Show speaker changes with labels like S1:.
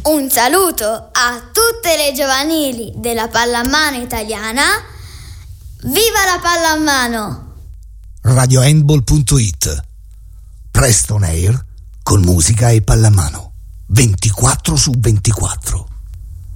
S1: Un saluto a tutte le giovanili della pallamano italiana. Viva la pallamano!
S2: RadioHandball.it. Presto on air con musica e pallamano 24/24.